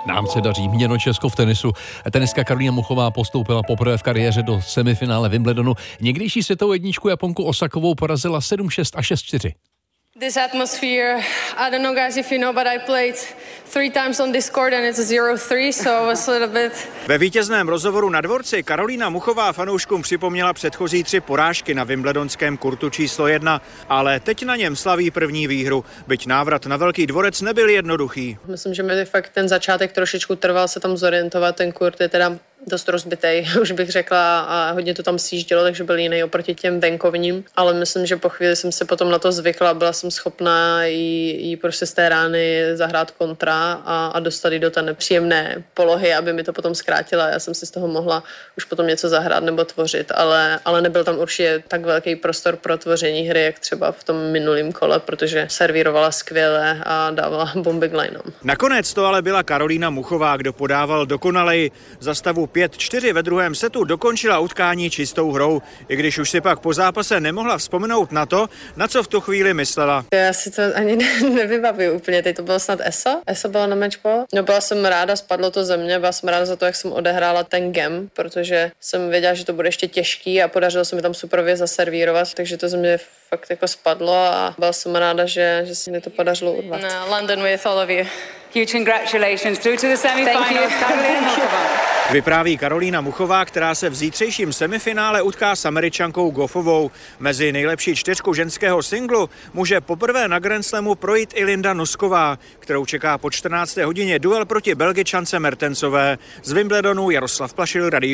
Nám se daří, měno Česko v tenisu. Tenistka Karolína Muchová postoupila poprvé v kariéře do semifinále Wimbledonu. Někdejší světovou jedničku Japonku Osakovou porazila 7-6 a 6-4. This atmosphere, I don't know guys if you know, but I played 3 times on this court and it's 0-3, so it was a little bit... Ve vítězném rozhovoru na dvorci Karolína Muchová fanouškům připomněla předchozí 3 porážky na wimbledonském kurtu číslo 1, ale teď na něm slaví první výhru, byť návrat na Velký dvorec nebyl jednoduchý. Myslím, že mi fakt ten začátek trošičku trval se tam zorientovat, ten kurt je teda dost rozbitej, už bych řekla, a hodně to tam sjíždělo, takže byl jiný oproti těm venkovním, ale myslím, že po chvíli jsem se potom na to zvykla, byla jsem schopná jí prostě z té rány zahrát kontra a dostat ji do té nepříjemné polohy, aby mi to potom zkrátila. Já jsem si z toho mohla už potom něco zahrát nebo tvořit, ale nebyl tam určitě tak velký prostor pro tvoření hry, jak třeba v tom minulém kole, protože servírovala skvěle a dávala bomby k lineům. Nakonec to ale byla Karolína Muchová, kdo podával dokonaleji. Za stavu 5-4 ve druhém setu dokončila utkání čistou hrou, i když už si pak po zápase nemohla vzpomenout na to, na co v tu chvíli myslela. Já si to ani nevybavuju úplně, teď to bylo snad ESO? ESO bylo na matchball? No byla jsem ráda, spadlo to ze mě, byla jsem ráda za to, jak jsem odehrála ten game, protože jsem věděla, že to bude ještě těžký a podařilo se mi tam superově zaservírovat, takže to ze mě fakt jako spadlo a byla jsem ráda, že se mi to podařilo urvat. London with all of you. Huge congratulations through to the semi-finals. Karolína Muchová. Vypráví Karolína Muchová, která se v zítřejším semifinále utká s Američankou Goffovou. Mezi nejlepší 4 ženského singlu může poprvé na Grand Slamu projít i Linda Nosková, kterou čeká po 14. hodině duel proti Belgičance Mertensové. Z Wimbledonu Jaroslav Plašil, Radio